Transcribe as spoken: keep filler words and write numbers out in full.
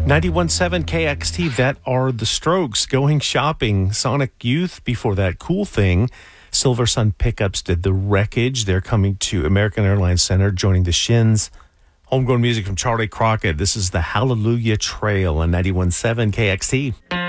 ninety-one point seven K X T, that are the Strokes. Going shopping. Sonic Youth before that. Cool Thing. Silver Sun Pickups did The Wreckage. They're coming to American Airlines Center, joining the Shins. Homegrown music from Charlie Crockett. This is the Hallelujah Trail on ninety-one point seven K X T.